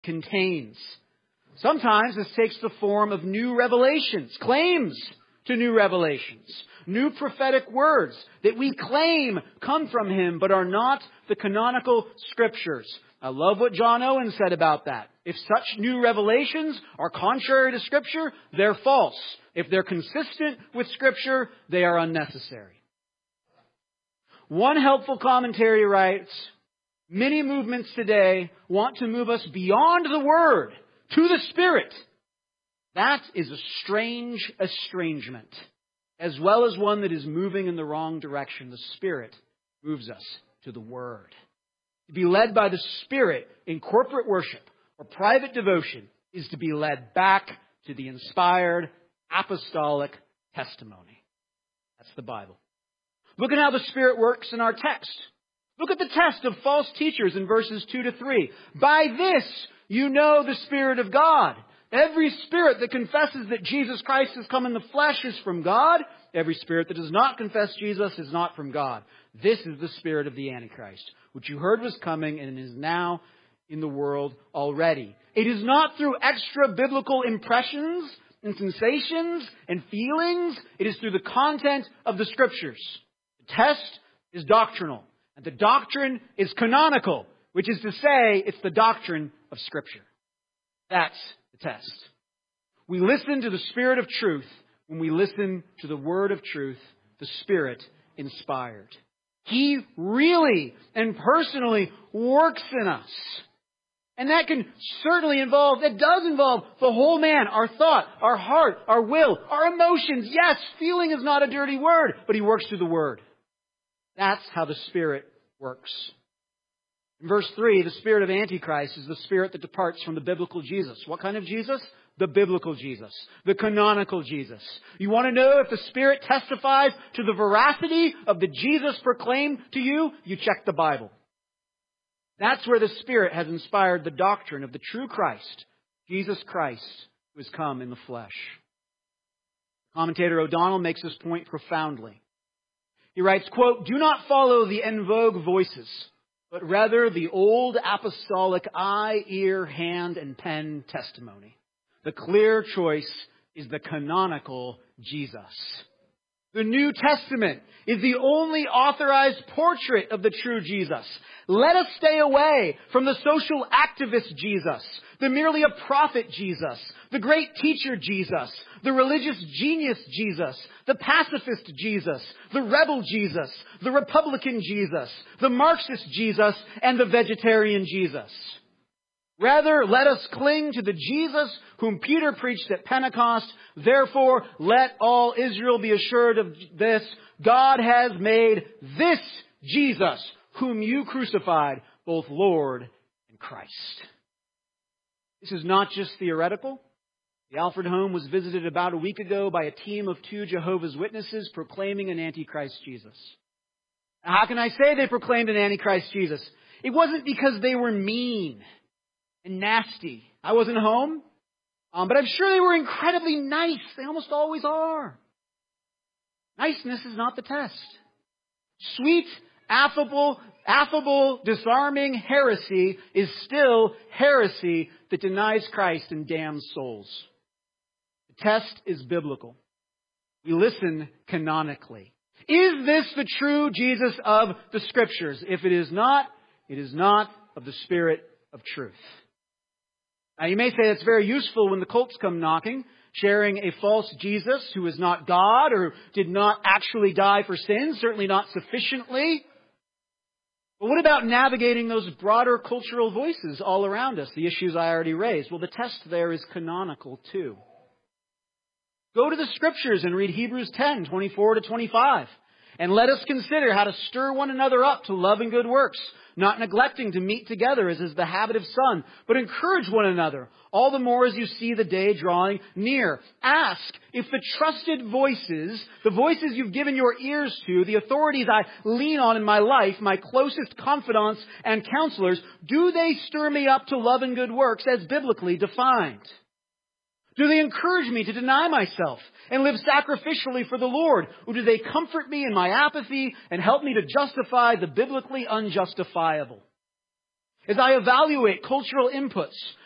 contains. Sometimes this takes the form of new revelations, claims to new revelations, new prophetic words that we claim come from Him but are not the canonical Scriptures. I love what John Owen said about that. If such new revelations are contrary to Scripture, they're false. If they're consistent with Scripture, they are unnecessary. One helpful commentary writes, many movements today want to move us beyond the Word to the Spirit. That is a strange estrangement, as well as one that is moving in the wrong direction. The Spirit moves us to the Word. To be led by the Spirit in corporate worship or private devotion is to be led back to the inspired apostolic testimony. That's the Bible. Look at how the Spirit works in our text. Look at the test of false teachers in verses 2 to 3. By this you know the Spirit of God. Every spirit that confesses that Jesus Christ has come in the flesh is from God. Every spirit that does not confess Jesus is not from God. This is the spirit of the Antichrist, which you heard was coming and is now in the world already. It is not through extra biblical impressions and sensations and feelings. It is through the content of the Scriptures. The test is doctrinal, and the doctrine is canonical, which is to say, it's the doctrine of Scripture. That's the test. We listen to the Spirit of truth when we listen to the Word of truth, the Spirit inspired. He really and personally works in us. And that can certainly it does involve the whole man, our thought, our heart, our will, our emotions. Yes, feeling is not a dirty word, but He works through the Word. That's how the Spirit works. In verse 3, the spirit of Antichrist is the spirit that departs from the biblical Jesus. What kind of Jesus? The biblical Jesus. The canonical Jesus. You want to know if the Spirit testifies to the veracity of the Jesus proclaimed to you? You check the Bible. That's where the Spirit has inspired the doctrine of the true Christ, Jesus Christ, who has come in the flesh. Commentator O'Donnell makes this point profoundly. He writes, quote, "Do not follow the en vogue voices, but rather the old apostolic eye, ear, hand, and pen testimony. The clear choice is the canonical Jesus. The New Testament is the only authorized portrait of the true Jesus. Let us stay away from the social activist Jesus, the merely a prophet Jesus, the great teacher Jesus, the religious genius Jesus, the pacifist Jesus, the rebel Jesus, the Republican Jesus, the Marxist Jesus, and the vegetarian Jesus. Rather, let us cling to the Jesus whom Peter preached at Pentecost. Therefore, let all Israel be assured of this. God has made this Jesus, whom you crucified, both Lord and Christ." This is not just theoretical. The Alfred home was visited about a week ago by a team of 2 Jehovah's Witnesses proclaiming an Antichrist Jesus. Now, how can I say they proclaimed an Antichrist Jesus? It wasn't because they were mean and nasty. I wasn't home, but I'm sure they were incredibly nice. They almost always are. Niceness is not the test. Sweet, affable, disarming heresy is still heresy that denies Christ and damns souls. The test is biblical. We listen canonically. Is this the true Jesus of the Scriptures? If it is not of the Spirit of truth. Now, you may say that's very useful when the cults come knocking, sharing a false Jesus who is not God or did not actually die for sin, certainly not sufficiently. But what about navigating those broader cultural voices all around us, the issues I already raised? Well, the test there is canonical too. Go to the Scriptures and read Hebrews 10, 24 to 25. And let us consider how to stir one another up to love and good works, not neglecting to meet together as is the habit of some, but encourage one another, all the more as you see the day drawing near. Ask if the trusted voices, the voices you've given your ears to, the authorities I lean on in my life, my closest confidants and counselors, do they stir me up to love and good works as biblically defined? Do they encourage me to deny myself and live sacrificially for the Lord? Or do they comfort me in my apathy and help me to justify the biblically unjustifiable? As I evaluate cultural inputs,